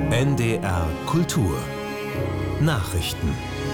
NDR Kultur Nachrichten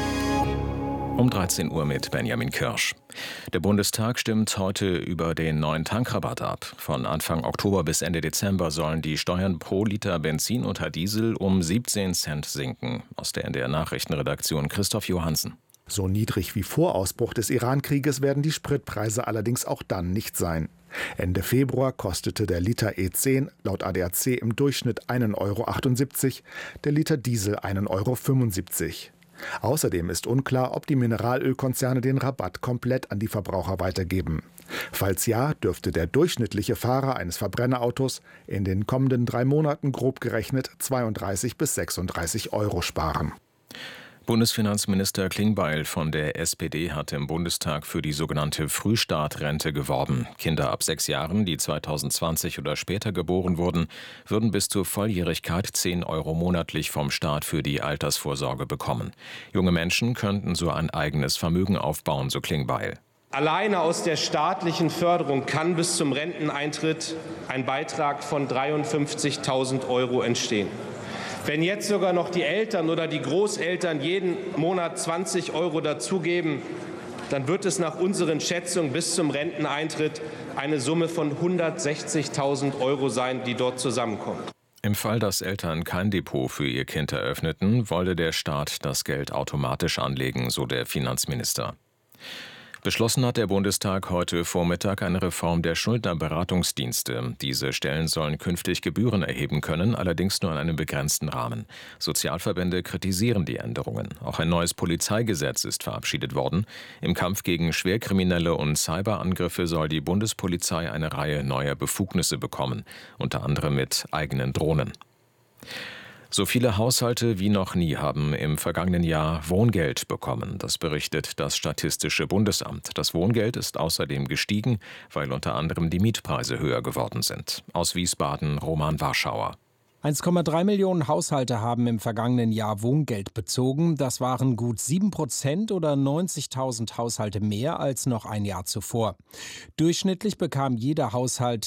Um 13 Uhr mit Benjamin Kirsch. Der Bundestag stimmt heute über den neuen Tankrabatt ab. Von Anfang Oktober bis Ende Dezember sollen die Steuern pro Liter Benzin und Diesel um 17 Cent sinken. Aus der NDR Nachrichtenredaktion Christoph Johansen. So niedrig wie vor Ausbruch des Iran-Krieges werden die Spritpreise allerdings auch dann nicht sein. Ende Februar kostete der Liter E10 laut ADAC im Durchschnitt 1,78 €, der Liter Diesel 1,75 €. Außerdem ist unklar, ob die Mineralölkonzerne den Rabatt komplett an die Verbraucher weitergeben. Falls ja, dürfte der durchschnittliche Fahrer eines Verbrennerautos in den kommenden 3 Monaten grob gerechnet 32 bis 36 € sparen. Bundesfinanzminister Klingbeil von der SPD hat im Bundestag für die sogenannte Frühstartrente geworben. Kinder ab 6 Jahren, die 2020 oder später geboren wurden, würden bis zur Volljährigkeit 10 € monatlich vom Staat für die Altersvorsorge bekommen. Junge Menschen könnten so ein eigenes Vermögen aufbauen, so Klingbeil. Alleine aus der staatlichen Förderung kann bis zum Renteneintritt ein Beitrag von 53.000 € entstehen. Wenn jetzt sogar noch die Eltern oder die Großeltern jeden Monat 20 € dazugeben, dann wird es nach unseren Schätzungen bis zum Renteneintritt eine Summe von 160.000 € sein, die dort zusammenkommt. Im Fall, dass Eltern kein Depot für ihr Kind eröffneten, wolle der Staat das Geld automatisch anlegen, so der Finanzminister. Beschlossen hat der Bundestag heute Vormittag eine Reform der Schuldnerberatungsdienste. Diese Stellen sollen künftig Gebühren erheben können, allerdings nur in einem begrenzten Rahmen. Sozialverbände kritisieren die Änderungen. Auch ein neues Polizeigesetz ist verabschiedet worden. Im Kampf gegen Schwerkriminelle und Cyberangriffe soll die Bundespolizei eine Reihe neuer Befugnisse bekommen, unter anderem mit eigenen Drohnen. So viele Haushalte wie noch nie haben im vergangenen Jahr Wohngeld bekommen. Das berichtet das Statistische Bundesamt. Das Wohngeld ist außerdem gestiegen, weil unter anderem die Mietpreise höher geworden sind. Aus Wiesbaden Roman Warschauer. 1,3 Millionen Haushalte haben im vergangenen Jahr Wohngeld bezogen. Das waren gut 7% oder 90.000 Haushalte mehr als noch ein Jahr zuvor. Durchschnittlich bekam jeder Haushalt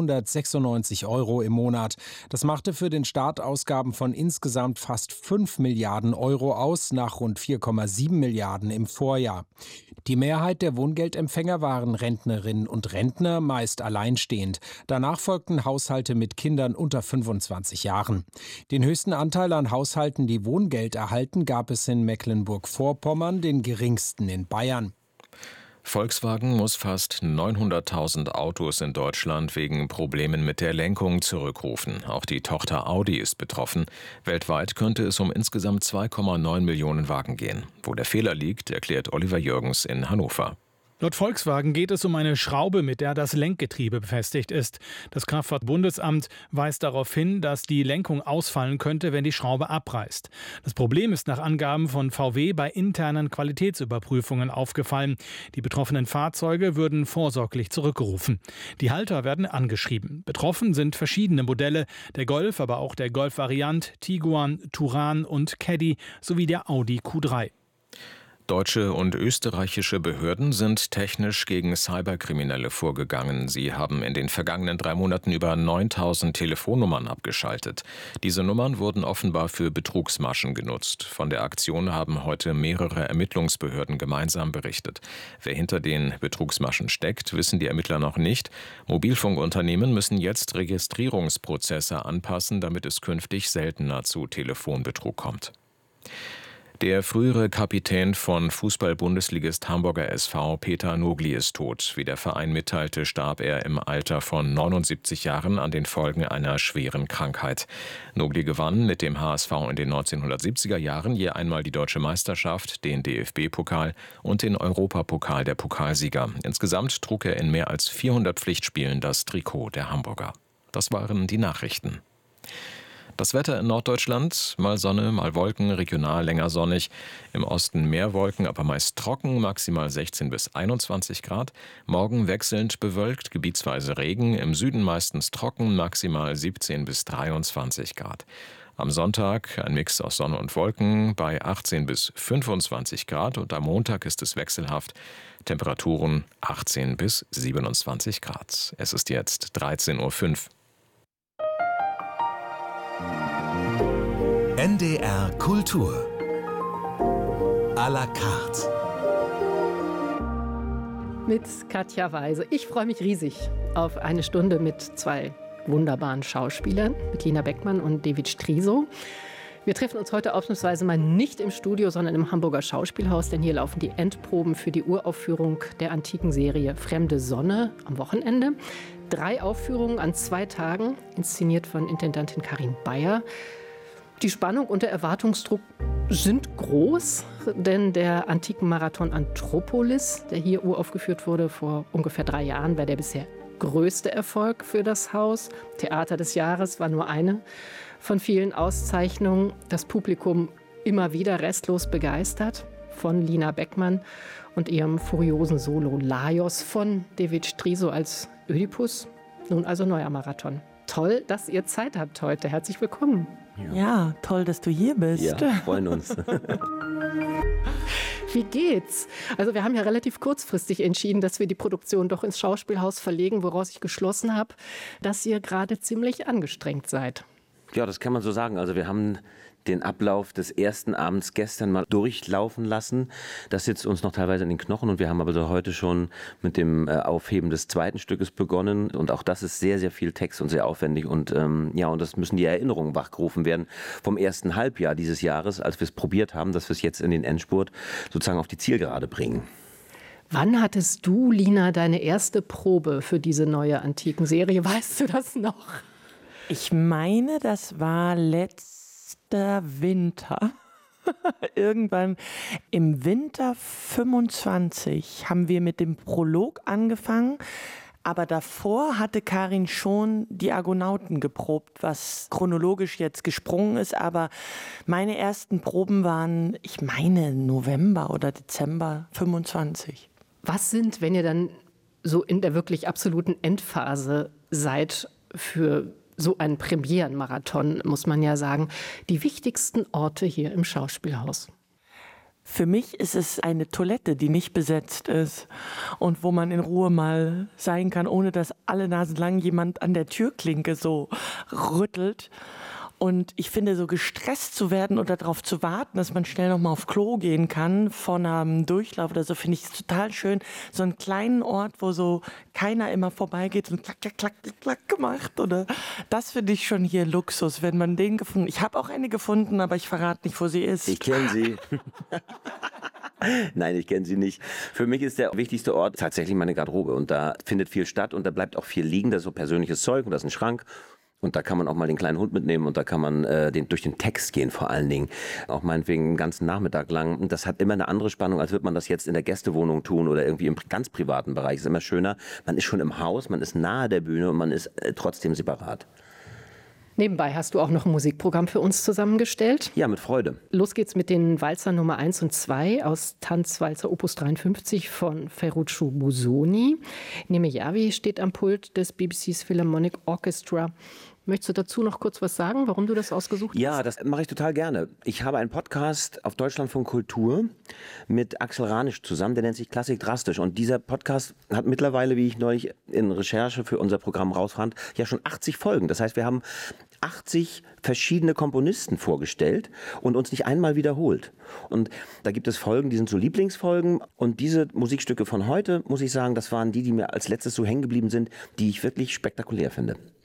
296 € im Monat. Das machte für den Staat Ausgaben von insgesamt fast 5 Milliarden € aus, nach rund 4,7 Milliarden im Vorjahr. Die Mehrheit der Wohngeldempfänger waren Rentnerinnen und Rentner, meist alleinstehend. Danach folgten Haushalte mit Kindern unter 25 Jahren. Den höchsten Anteil an Haushalten, die Wohngeld erhalten, gab es in Mecklenburg-Vorpommern, den geringsten in Bayern. Volkswagen muss fast 900.000 Autos in Deutschland wegen Problemen mit der Lenkung zurückrufen. Auch die Tochter Audi ist betroffen. Weltweit könnte es um insgesamt 2,9 Millionen Wagen gehen. Wo der Fehler liegt, erklärt Oliver Jürgens in Hannover. Laut Volkswagen geht es um eine Schraube, mit der das Lenkgetriebe befestigt ist. Das Kraftfahrtbundesamt weist darauf hin, dass die Lenkung ausfallen könnte, wenn die Schraube abreißt. Das Problem ist nach Angaben von VW bei internen Qualitätsüberprüfungen aufgefallen. Die betroffenen Fahrzeuge würden vorsorglich zurückgerufen. Die Halter werden angeschrieben. Betroffen sind verschiedene Modelle, der Golf, aber auch der Golf-Variant, Tiguan, Touran und Caddy sowie der Audi Q3. Deutsche und österreichische Behörden sind technisch gegen Cyberkriminelle vorgegangen. Sie haben in den vergangenen 3 Monaten über 9.000 Telefonnummern abgeschaltet. Diese Nummern wurden offenbar für Betrugsmaschen genutzt. Von der Aktion haben heute mehrere Ermittlungsbehörden gemeinsam berichtet. Wer hinter den Betrugsmaschen steckt, wissen die Ermittler noch nicht. Mobilfunkunternehmen müssen jetzt Registrierungsprozesse anpassen, damit es künftig seltener zu Telefonbetrug kommt. Der frühere Kapitän von Fußball-Bundesligist Hamburger SV, Peter Nogli, ist tot. Wie der Verein mitteilte, starb er im Alter von 79 Jahren an den Folgen einer schweren Krankheit. Nogli gewann mit dem HSV in den 1970er Jahren je einmal die Deutsche Meisterschaft, den DFB-Pokal und den Europapokal der Pokalsieger. Insgesamt trug er in mehr als 400 Pflichtspielen das Trikot der Hamburger. Das waren die Nachrichten. Das Wetter in Norddeutschland, mal Sonne, mal Wolken, regional länger sonnig. Im Osten mehr Wolken, aber meist trocken, maximal 16 bis 21 Grad. Morgen wechselnd bewölkt, gebietsweise Regen, im Süden meistens trocken, maximal 17 bis 23 Grad. Am Sonntag ein Mix aus Sonne und Wolken bei 18 bis 25 Grad und am Montag ist es wechselhaft. Temperaturen 18 bis 27 Grad. Es ist jetzt 13:05 Uhr. NDR Kultur. À la carte. Mit Katja Weise. Ich freue mich riesig auf eine Stunde mit zwei wunderbaren Schauspielern, mit Lina Beckmann und David Striso. Wir treffen uns heute ausnahmsweise mal nicht im Studio, sondern im Hamburger Schauspielhaus, denn hier laufen die Endproben für die Uraufführung der antiken Serie Fremde Sonne am Wochenende. 3 Aufführungen an 2 Tagen, inszeniert von Intendantin Karin Bayer. Die Spannung und der Erwartungsdruck sind groß, denn der Antikenmarathon Anthropolis, der hier uraufgeführt wurde vor ungefähr 3 Jahren, war der bisher größte Erfolg für das Haus. Theater des Jahres war nur eine von vielen Auszeichnungen. Das Publikum immer wieder restlos begeistert von Lina Beckmann und ihrem furiosen Solo Laios, von David Striso als Ödipus. Nun also neuer Marathon. Toll, dass ihr Zeit habt heute. Herzlich willkommen. Ja, toll, dass du hier bist. Ja, freuen uns. Wie geht's? Also wir haben ja relativ kurzfristig entschieden, dass wir die Produktion doch ins Schauspielhaus verlegen, woraus ich geschlossen habe, dass ihr gerade ziemlich angestrengt seid. Ja, das kann man so sagen. Also wir haben den Ablauf des ersten Abends gestern mal durchlaufen lassen. Das sitzt uns noch teilweise in den Knochen und wir haben aber so heute schon mit dem Aufheben des zweiten Stückes begonnen und auch das ist sehr, sehr viel Text und sehr aufwendig und und das müssen die Erinnerungen wachgerufen werden vom ersten Halbjahr dieses Jahres, als wir es probiert haben, dass wir es jetzt in den Endspurt sozusagen auf die Zielgerade bringen. Wann hattest du, Lina, deine erste Probe für diese neue antiken Serie? Weißt du das noch? Ich meine, das war letzter Winter. Irgendwann im Winter 25 haben wir mit dem Prolog angefangen. Aber davor hatte Karin schon die Argonauten geprobt, was chronologisch jetzt gesprungen ist. Aber meine ersten Proben waren, ich meine, November oder Dezember 25. Was sind, wenn ihr dann so in der wirklich absoluten Endphase seid für so einen Premierenmarathon, muss man ja sagen, die wichtigsten Orte hier im Schauspielhaus? Für mich ist es eine Toilette, die nicht besetzt ist und wo man in Ruhe mal sein kann, ohne dass alle Nasen lang jemand an der Türklinke so rüttelt. Und ich finde, so gestresst zu werden oder darauf zu warten, dass man schnell noch mal auf Klo gehen kann von einem Durchlauf oder so, finde ich total schön. So einen kleinen Ort, wo so keiner immer vorbeigeht und klack, klack, klack, klack gemacht. Oder das finde ich schon hier Luxus, wenn man den gefunden. Ich habe auch eine gefunden, aber ich verrate nicht, wo sie ist. Ich kenne sie. Nein, ich kenne sie nicht. Für mich ist der wichtigste Ort tatsächlich meine Garderobe. Und da findet viel statt und da bleibt auch viel liegen. Da ist so persönliches Zeug und da ist ein Schrank. Und da kann man auch mal den kleinen Hund mitnehmen und da kann man durch den Text gehen vor allen Dingen. Auch meinetwegen einen ganzen Nachmittag lang. Und das hat immer eine andere Spannung, als würde man das jetzt in der Gästewohnung tun oder irgendwie im ganz privaten Bereich. Es ist immer schöner. Man ist schon im Haus, man ist nahe der Bühne und man ist trotzdem separat. Nebenbei hast du auch noch ein Musikprogramm für uns zusammengestellt. Ja, mit Freude. Los geht's mit den Walzern Nummer 1 und 2 aus Tanzwalzer Opus 53 von Ferruccio Busoni. Nemeyavi steht am Pult des BBC's Philharmonic Orchestra. Möchtest du dazu noch kurz was sagen, warum du das ausgesucht hast? Ja, das mache ich total gerne. Ich habe einen Podcast auf Deutschlandfunk Kultur mit Axel Ranisch zusammen, der nennt sich Klassik Drastisch. Und dieser Podcast hat mittlerweile, wie ich neulich in Recherche für unser Programm rausfand, ja schon 80 Folgen. Das heißt, wir haben 80 verschiedene Komponisten vorgestellt und uns nicht einmal wiederholt. Und da gibt es Folgen, die sind so Lieblingsfolgen. Und diese Musikstücke von heute, muss ich sagen, das waren die mir als letztes so hängen geblieben sind, die ich wirklich spektakulär finde.